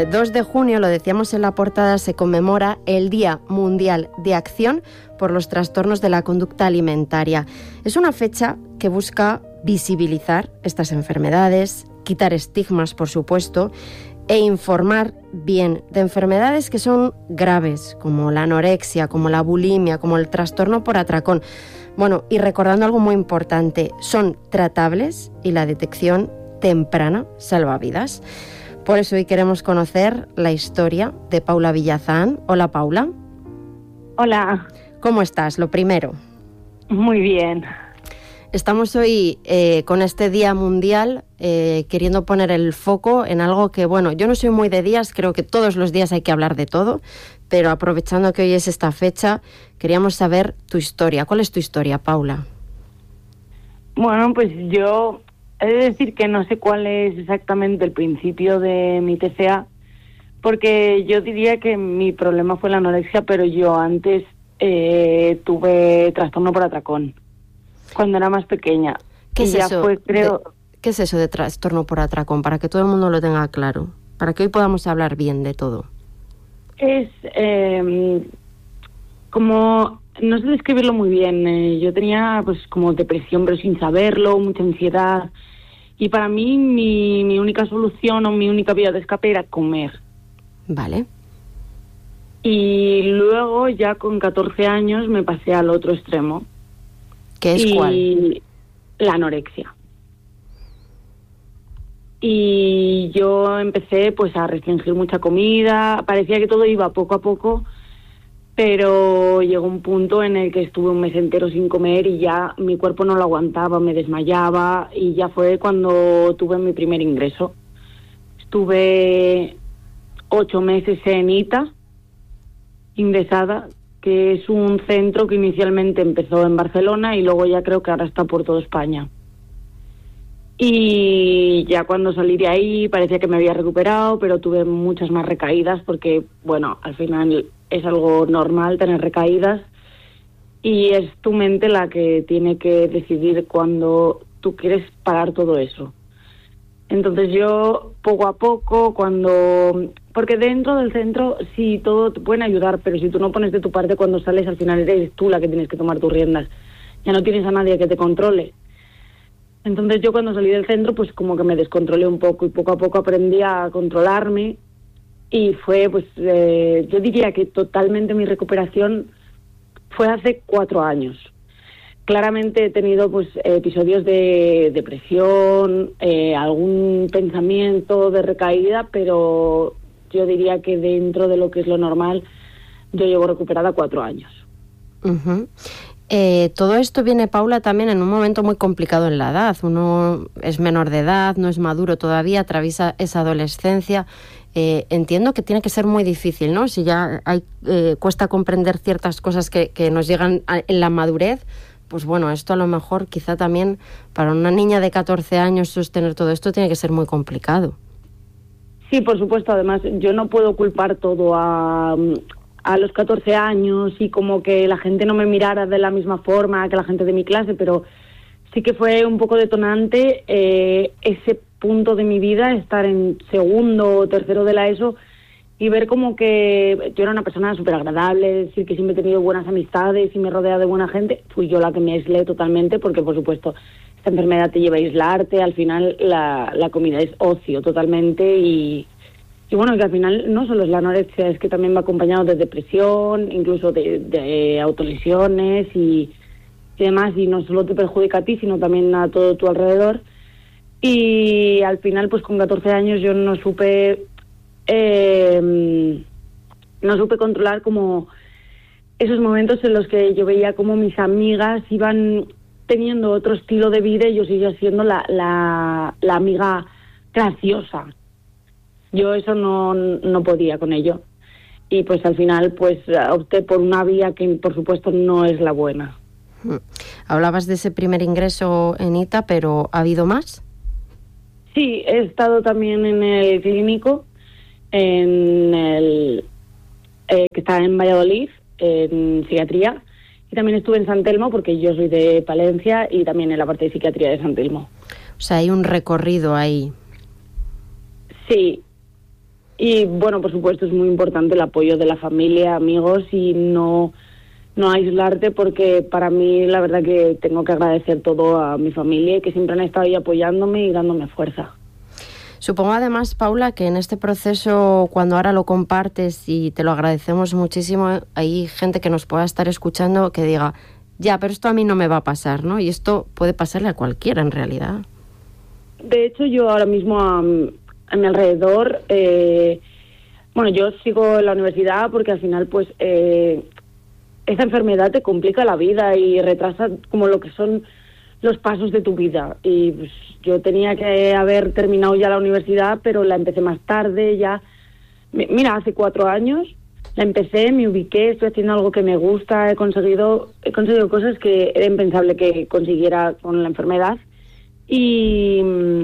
2 de junio, lo decíamos en la portada, se conmemora el Día Mundial de Acción por los Trastornos de la Conducta Alimentaria. Es una fecha que busca visibilizar estas enfermedades, quitar estigmas, por supuesto, e informar bien de enfermedades que son graves, como la anorexia, como la bulimia, como el trastorno por atracón. Bueno, y recordando algo muy importante, son tratables y la detección temprana salva vidas. Por eso hoy queremos conocer la historia de Paula Villazán. Hola, Paula. Hola. ¿Cómo estás? Lo primero. Muy bien. Estamos hoy con este Día Mundial queriendo poner el foco en algo que, bueno, yo no soy muy de días, creo que todos los días hay que hablar de todo, pero aprovechando que hoy es esta fecha, queríamos saber tu historia. ¿Cuál es tu historia, Paula? Bueno, pues yo he de decir que no sé cuál es exactamente el principio de mi TCA, porque yo diría que mi problema fue la anorexia, pero yo antes tuve trastorno por atracón, cuando era más pequeña. ¿Qué es eso? ¿Qué es eso de trastorno por atracón? Para que todo el mundo lo tenga claro, para que hoy podamos hablar bien de todo. Es como, no sé describirlo muy bien, yo tenía pues como depresión pero sin saberlo, mucha ansiedad, y para mí mi única solución o mi única vía de escape era comer. Vale. Y luego ya con 14 años me pasé al otro extremo. ¿Qué es cuál? La anorexia. Y yo empecé pues a restringir mucha comida, parecía que todo iba poco a poco, pero llegó un punto en el que estuve un mes entero sin comer y ya mi cuerpo no lo aguantaba, me desmayaba, y ya fue cuando tuve mi primer ingreso. Estuve 8 meses en ITA, ingresada, que es un centro que inicialmente empezó en Barcelona y luego ya creo que ahora está por toda España. Y ya cuando salí de ahí parecía que me había recuperado, pero tuve muchas más recaídas porque, bueno, al final es algo normal tener recaídas y es tu mente la que tiene que decidir cuando tú quieres parar todo eso. Entonces yo, poco a poco, porque dentro del centro sí todo te pueden ayudar, pero si tú no pones de tu parte cuando sales, al final eres tú la que tienes que tomar tus riendas. Ya no tienes a nadie que te controle. Entonces yo cuando salí del centro pues como que me descontrolé un poco y poco a poco aprendí a controlarme y fue pues yo diría que totalmente mi recuperación fue hace 4 años. Claramente he tenido pues episodios de depresión, algún pensamiento de recaída, pero yo diría que dentro de lo que es lo normal yo llevo recuperada 4 años. Uh-huh. Todo esto viene, Paula, también en un momento muy complicado en la edad. Uno es menor de edad, no es maduro todavía, atraviesa esa adolescencia. Entiendo que tiene que ser muy difícil, ¿no? Si ya cuesta comprender ciertas cosas que nos llegan en la madurez, pues bueno, esto a lo mejor quizá también para una niña de 14 años sostener todo esto tiene que ser muy complicado. Sí, por supuesto. Además, yo no puedo culpar todo a los 14 años y como que la gente no me mirara de la misma forma que la gente de mi clase, pero sí que fue un poco detonante ese punto de mi vida, estar en segundo o tercero de la ESO y ver como que yo era una persona súper agradable, decir que siempre he tenido buenas amistades y me he rodeado de buena gente. Fui yo la que me aislé totalmente porque, por supuesto, esta enfermedad te lleva a aislarte. Al final la comida es ocio totalmente y bueno, que al final no solo es la anorexia, es que también va acompañado de depresión, incluso de autolesiones y demás, y no solo te perjudica a ti, sino también a todo tu alrededor. Y al final, pues con 14 años yo no supe controlar como esos momentos en los que yo veía como mis amigas iban teniendo otro estilo de vida y yo seguía siendo la amiga graciosa. Yo eso no podía con ello. Y pues al final pues opté por una vía que por supuesto no es la buena. Hablabas de ese primer ingreso en ITA, pero ¿ha habido más? Sí, he estado también en el clínico, en el que está en Valladolid, en psiquiatría, y también estuve en San Telmo porque yo soy de Palencia y también en la parte de psiquiatría de San Telmo. O sea, hay un recorrido ahí. Sí. Y bueno, por supuesto es muy importante el apoyo de la familia, amigos y no aislarte, porque para mí la verdad que tengo que agradecer todo a mi familia y que siempre han estado ahí apoyándome y dándome fuerza. Supongo además, Paula, que en este proceso, cuando ahora lo compartes y te lo agradecemos muchísimo, hay gente que nos pueda estar escuchando que diga, ya, pero esto a mí no me va a pasar, ¿no? Y esto puede pasarle a cualquiera en realidad. De hecho, yo ahora mismo a mi alrededor, yo sigo en la universidad porque al final pues esta enfermedad te complica la vida y retrasa como lo que son los pasos de tu vida. Y pues yo tenía que haber terminado ya la universidad, pero la empecé más tarde ya. Mira, hace 4 años la empecé, me ubiqué, estoy haciendo algo que me gusta, he conseguido cosas que era impensable que consiguiera con la enfermedad. Y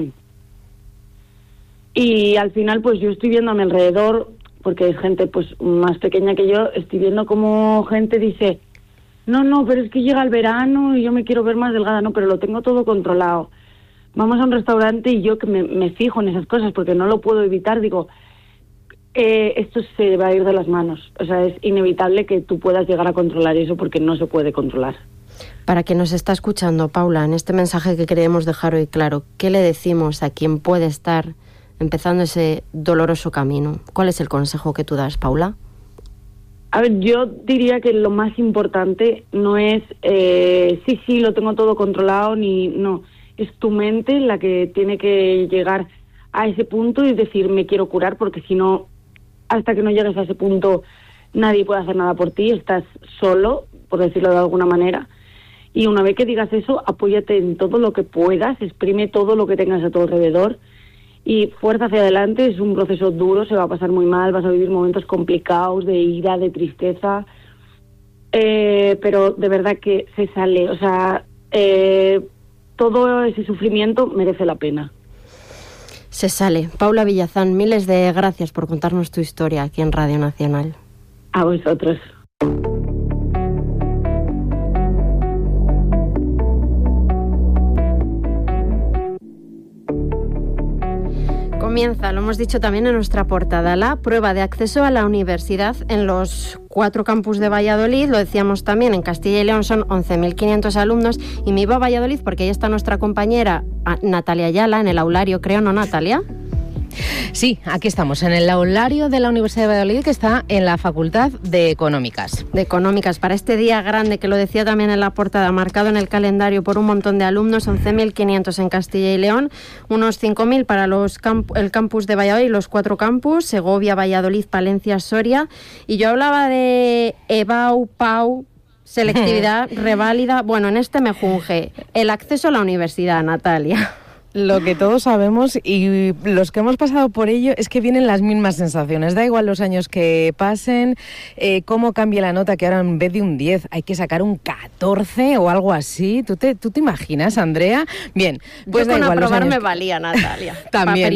al final pues yo estoy viendo a mi alrededor, porque es gente pues más pequeña que yo, estoy viendo como gente dice, no, pero es que llega el verano y yo me quiero ver más delgada, no, pero lo tengo todo controlado. Vamos a un restaurante y yo que me fijo en esas cosas porque no lo puedo evitar, digo, esto se va a ir de las manos. O sea, es inevitable que tú puedas llegar a controlar eso porque no se puede controlar. Para quien nos está escuchando, Paula, en este mensaje que queremos dejar hoy claro, ¿qué le decimos a quien puede estar empezando ese doloroso camino? ¿Cuál es el consejo que tú das, Paula? A ver, yo diría que lo más importante no es, sí, lo tengo todo controlado, no. Es tu mente la que tiene que llegar a ese punto y decir, me quiero curar, porque si no, hasta que no llegues a ese punto, nadie puede hacer nada por ti, estás solo, por decirlo de alguna manera. Y una vez que digas eso, apóyate en todo lo que puedas, exprime todo lo que tengas a tu alrededor y fuerza hacia adelante. Es un proceso duro, se va a pasar muy mal, vas a vivir momentos complicados de ira, de tristeza, pero de verdad que se sale, o sea, todo ese sufrimiento merece la pena. Se sale. Paula Villazán, miles de gracias por contarnos tu historia aquí en Radio Nacional. A vosotros. Comienza, lo hemos dicho también en nuestra portada, la prueba de acceso a la universidad en los 4 campus de Valladolid. Lo decíamos también, en Castilla y León son 11.500 alumnos. Y me iba a Valladolid porque ahí está nuestra compañera Natalia Ayala en el aulario, creo, ¿no, Natalia? Sí, aquí estamos, en el aulario de la Universidad de Valladolid, que está en la Facultad de Económicas. De Económicas, para este día grande, que lo decía también en la portada, marcado en el calendario por un montón de alumnos, 11.500 en Castilla y León, unos 5.000 para el campus de Valladolid, los 4 campus, Segovia, Valladolid, Palencia, Soria. Y yo hablaba de EBAU, PAU, selectividad, reválida. Bueno, en este me junge el acceso a la universidad, Natalia. Lo que todos sabemos y los que hemos pasado por ello es que vienen las mismas sensaciones. Da igual los años que pasen, cómo cambia la nota, que ahora en vez de un 10 hay que sacar un 14 o algo así. ¿Tú te imaginas, Andrea? Bien, pues yo da igual. Con aprobar me que... valía, Natalia. También.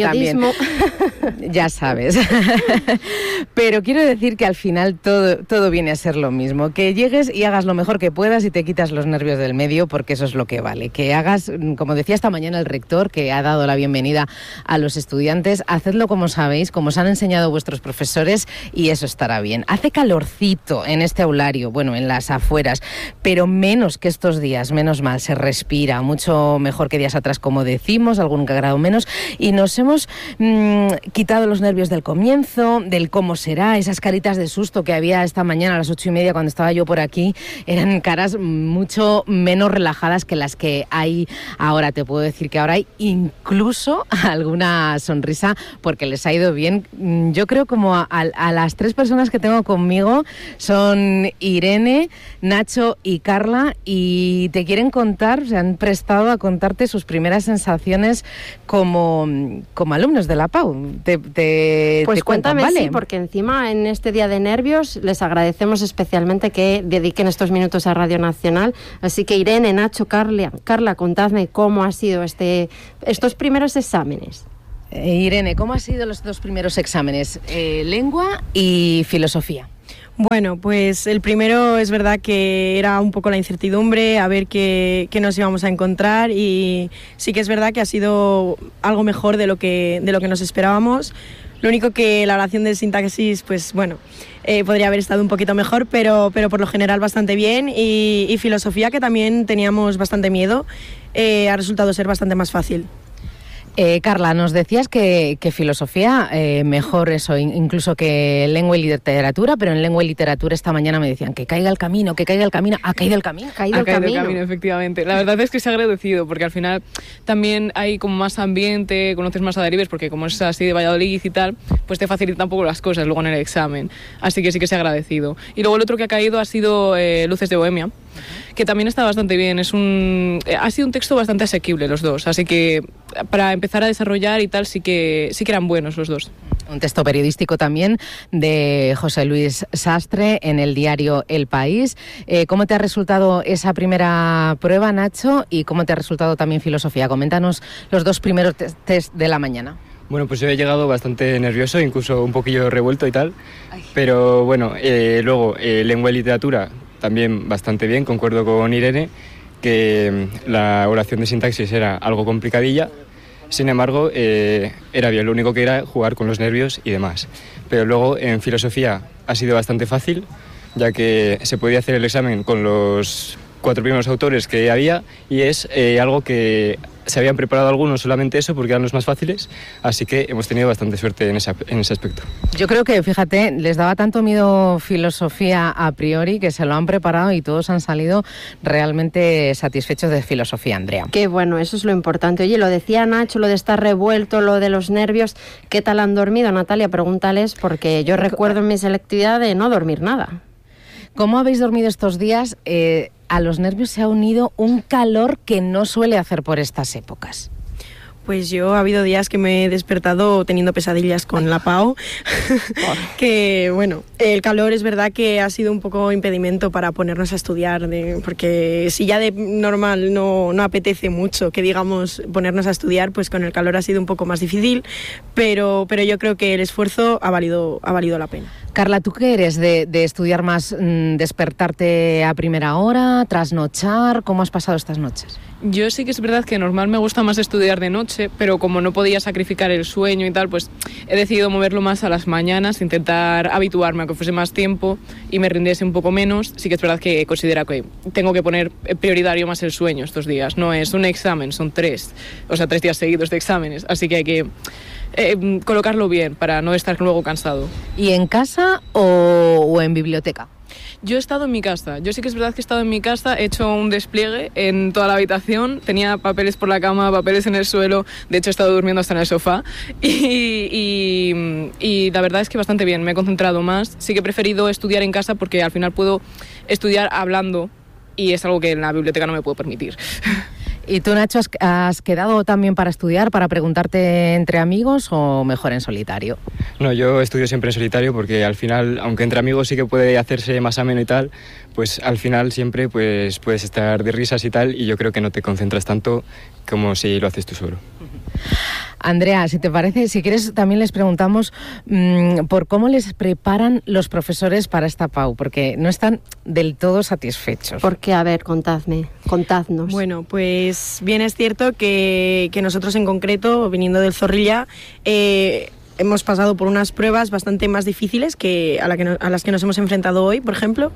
Ya sabes. Pero quiero decir que al final todo viene a ser lo mismo. Que llegues y hagas lo mejor que puedas y te quitas los nervios del medio, porque eso es lo que vale. Que hagas, como decía esta mañana el rector, que ha dado la bienvenida a los estudiantes, hacedlo como sabéis, como os han enseñado vuestros profesores, y eso estará bien. Hace calorcito en este aulario, bueno, en las afueras, pero menos que estos días, menos mal, se respira mucho mejor que días atrás, como decimos, algún grado menos, y nos hemos quitado los nervios del comienzo, del cómo será, esas caritas de susto que había esta mañana a las 8:30 cuando estaba yo por aquí, eran caras mucho menos relajadas que las que hay ahora. Te puedo decir que ahora hay incluso alguna sonrisa porque les ha ido bien. Yo creo como a las 3 personas que tengo conmigo son Irene, Nacho y Carla, y te quieren contar, se han prestado a contarte sus primeras sensaciones como alumnos de la PAU. Pues cuéntame, ¿vale? Sí, porque encima en este día de nervios les agradecemos especialmente que dediquen estos minutos a Radio Nacional. Así que Irene, Nacho, Carla, contadme cómo ha sido estos primeros exámenes. Irene, ¿cómo han sido los 2 primeros exámenes? Lengua y filosofía. Bueno, pues el primero es verdad que era un poco la incertidumbre, a ver qué nos íbamos a encontrar, y sí que es verdad que ha sido algo mejor de lo que nos esperábamos. Lo único que la oración de sintaxis, pues bueno, podría haber estado un poquito mejor, pero por lo general bastante bien, y filosofía, que también teníamos bastante miedo, ha resultado ser bastante más fácil. Carla, nos decías que filosofía mejor eso, incluso que lengua y literatura, pero en lengua y literatura esta mañana me decían que caiga el camino, ha caído el camino. Ha caído el camino, efectivamente. La verdad es que se ha agradecido, porque al final también hay como más ambiente, conoces más a Deribes, porque como es así de Valladolid y tal, pues te facilita un poco las cosas luego en el examen. Así que sí que se ha agradecido. Y luego el otro que ha caído ha sido Luces de Bohemia, que también está bastante bien. Ha sido un texto bastante asequible los dos, así que para empezar a desarrollar y tal sí que eran buenos los dos. Un texto periodístico también de José Luis Sastre en el diario El País. ¿Cómo te ha resultado esa primera prueba, Nacho? ¿Y cómo te ha resultado también filosofía? Coméntanos los dos primeros test de la mañana. Bueno, pues yo he llegado bastante nervioso, incluso un poquillo revuelto y tal. Pero bueno, luego lengua y literatura también bastante bien, concuerdo con Irene, que la oración de sintaxis era algo complicadilla. Sin embargo, era bien, lo único que era jugar con los nervios y demás. Pero luego en filosofía ha sido bastante fácil, ya que se podía hacer el examen con los 4 primeros autores que había, y es algo que se habían preparado algunos solamente eso porque eran los más fáciles, así que hemos tenido bastante suerte en ese aspecto. Yo creo que, fíjate, les daba tanto miedo filosofía a priori que se lo han preparado y todos han salido realmente satisfechos de filosofía, Andrea. Qué bueno, eso es lo importante. Oye, lo decía Nacho, lo de estar revuelto, lo de los nervios. ¿Qué tal han dormido, Natalia? Pregúntales, porque yo recuerdo en mi selectividad de no dormir nada. ¿Cómo habéis dormido estos días? A los nervios se ha unido un calor que no suele hacer por estas épocas. Pues yo ha habido días que me he despertado teniendo pesadillas con la PAO, que bueno, el calor es verdad que ha sido un poco impedimento para ponernos a estudiar, porque si ya de normal no apetece mucho que digamos ponernos a estudiar, pues con el calor ha sido un poco más difícil, pero yo creo que el esfuerzo ha valido la pena. Carla, ¿tú qué eres de estudiar más, despertarte a primera hora, trasnochar? ¿Cómo has pasado estas noches? Yo sí que es verdad que normal me gusta más estudiar de noche, pero como no podía sacrificar el sueño y tal, pues he decidido moverlo más a las mañanas, intentar habituarme a que fuese más tiempo y me rindiese un poco menos. Sí que es verdad que considero que tengo que poner prioritario más el sueño estos días. No es un examen, son 3 días seguidos de exámenes, así que hay que colocarlo bien para no estar luego cansado. ¿Y en casa o en biblioteca? Yo he estado en mi casa, yo sí que es verdad que he estado en mi casa, he hecho un despliegue en toda la habitación, tenía papeles por la cama, papeles en el suelo, de hecho he estado durmiendo hasta en el sofá y la verdad es que bastante bien, me he concentrado más, sí que he preferido estudiar en casa porque al final puedo estudiar hablando y es algo que en la biblioteca no me puedo permitir. ¿Y tú, Nacho, has quedado también para estudiar, para preguntarte entre amigos o mejor en solitario? No, yo estudio siempre en solitario porque al final, aunque entre amigos sí que puede hacerse más ameno y tal, pues al final siempre pues puedes estar de risas y tal, y yo creo que no te concentras tanto como si lo haces tú solo. Andrea, si te parece, si quieres también les preguntamos por cómo les preparan los profesores para esta PAU, porque no están del todo satisfechos. Porque, a ver, contadnos. Bueno, pues bien es cierto que nosotros en concreto, viniendo del Zorrilla, hemos pasado por unas pruebas bastante más difíciles que a las que nos hemos enfrentado hoy, por ejemplo.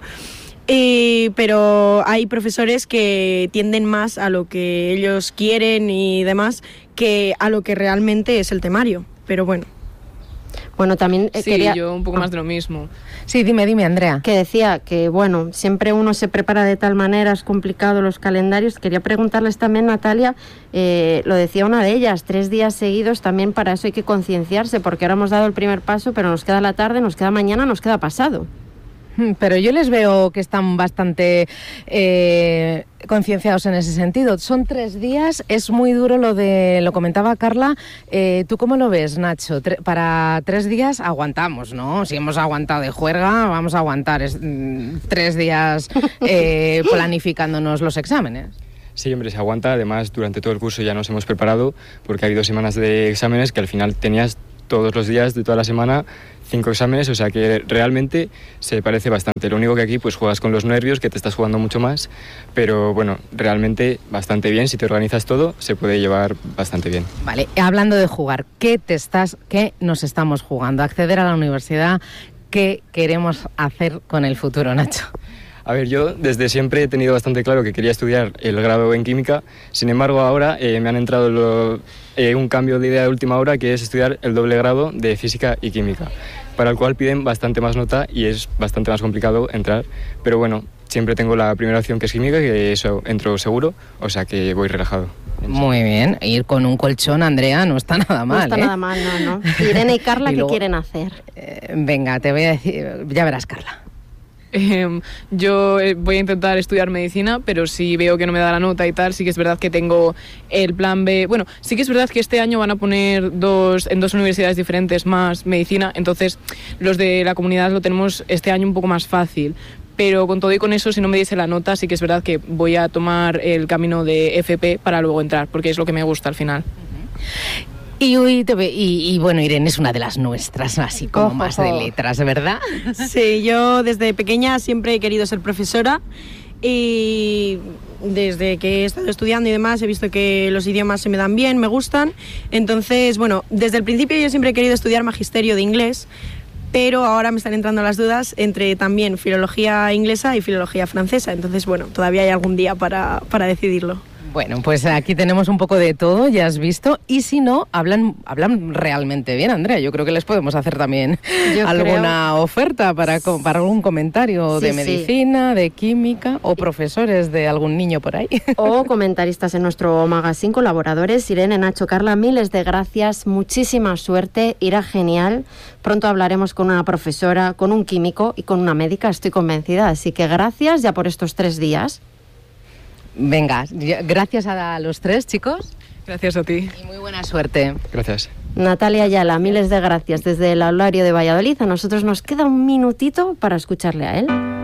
Pero hay profesores que tienden más a lo que ellos quieren y demás que a lo que realmente es el temario, pero bueno. Bueno, también sí, quería... yo un poco más de lo mismo. Sí, dime, Andrea. Que decía que, bueno, siempre uno se prepara de tal manera, es complicado los calendarios. Quería preguntarles también, Natalia, lo decía una de ellas, 3 días seguidos, también para eso hay que concienciarse, porque ahora hemos dado el primer paso, pero nos queda la tarde, nos queda mañana, nos queda pasado. Pero yo les veo que están bastante concienciados en ese sentido. Son 3 días, es muy duro lo comentaba Carla. ¿Tú cómo lo ves, Nacho? Para 3 días aguantamos, ¿no? Si hemos aguantado de juerga, vamos a aguantar 3 días planificándonos los exámenes. Sí, hombre, se aguanta. Además, durante todo el curso ya nos hemos preparado porque ha habido semanas de exámenes que al final tenías todos los días de toda la semana 5 exámenes, o sea que realmente se parece bastante. Lo único que aquí pues juegas con los nervios, que te estás jugando mucho más, pero bueno, realmente bastante bien. Si te organizas todo, se puede llevar bastante bien. Vale, hablando de jugar, ¿qué nos estamos jugando? Acceder a la universidad, ¿qué queremos hacer con el futuro, Nacho? A ver, yo desde siempre he tenido bastante claro que quería estudiar el grado en química. Sin embargo, ahora me han entrado un cambio de idea de última hora, que es estudiar el doble grado de física y química, para el cual piden bastante más nota y es bastante más complicado entrar. Pero bueno, siempre tengo la primera opción, que es química, que eso entro seguro, o sea que voy relajado. Muy bien, ir con un colchón, Andrea, no está nada mal. No está nada mal, no. Irene y Carla, ¿qué quieren hacer? Venga, te voy a decir, ya verás, Carla. Yo voy a intentar estudiar medicina, pero si veo que no me da la nota y tal, sí que es verdad que tengo el plan B. Bueno, sí que es verdad que este año van a poner en dos universidades diferentes más medicina, entonces los de la comunidad lo tenemos este año un poco más fácil. Pero con todo y con eso, si no me diese la nota, sí que es verdad que voy a tomar el camino de FP para luego entrar, porque es lo que me gusta al final. Y bueno, Irene es una de las nuestras, así como más de letras, ¿verdad? Sí, yo desde pequeña siempre he querido ser profesora y desde que he estado estudiando y demás he visto que los idiomas se me dan bien, me gustan. Entonces, bueno, desde el principio yo siempre he querido estudiar magisterio de inglés, pero ahora me están entrando las dudas entre también filología inglesa y filología francesa. Entonces, bueno, todavía hay algún día para decidirlo. Bueno, pues aquí tenemos un poco de todo, ya has visto, y si no, hablan realmente bien, Andrea. Yo creo que les podemos hacer también alguna oferta para algún comentario de medicina, de química, o profesores de algún niño por ahí. O comentaristas en nuestro magazine, colaboradores. Irene, Nacho, Carla, miles de gracias, muchísima suerte, irá genial. Pronto hablaremos con una profesora, con un químico y con una médica, estoy convencida. Así que gracias ya por estos 3 días. Venga, gracias a los 3, chicos. Gracias a ti. Y muy buena suerte. Gracias. Natalia Ayala, miles de gracias desde el aulario de Valladolid. A nosotros nos queda un minutito para escucharle a él.